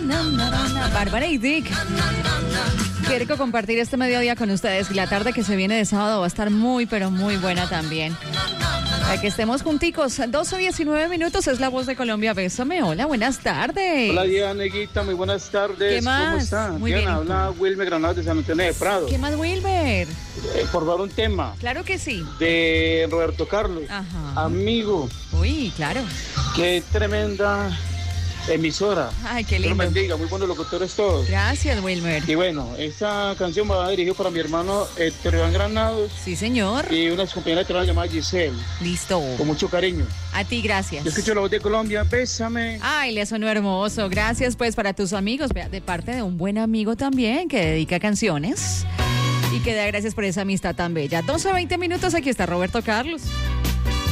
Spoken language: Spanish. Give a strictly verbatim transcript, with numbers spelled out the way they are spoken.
Bárbara y Dick. Quiero compartir este mediodía con ustedes y la tarde que se viene de sábado va a estar muy, pero muy buena también. Para que estemos junticos. doce diecinueve minutos es La Voz de Colombia. Bésame. Hola, buenas tardes. Hola, Diana, Neguita, muy buenas tardes. ¿Qué más? ¿Cómo está? Muy Diana, bien. habla Wilmer Granados de San Antonio de Prado. ¿Qué más, Wilmer? Eh, por favor, un tema. Claro que sí. De Roberto Carlos. Ajá. Amigo. Uy, claro. Qué tremenda emisora. Ay, qué Dios lindo. los bendiga, muy buenos locutores todos. Gracias, Wilmer. Y bueno, esta canción va dirigida para mi hermano Héctor Iván Granados Sí, señor. y una de sus compañeras de trabajo llamada Giselle, Listo. con mucho cariño. A ti, gracias. Yo escucho La Voz de Colombia, bésame. Ay, le sonó hermoso. Gracias, pues, para tus amigos. Vea, de parte de un buen amigo también que dedica canciones y que da gracias por esa amistad tan bella. doce veinte minutos, aquí está Roberto Carlos.